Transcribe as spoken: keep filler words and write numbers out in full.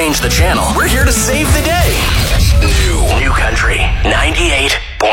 change the channel. We're here to save the day. New, New Country ninety-eight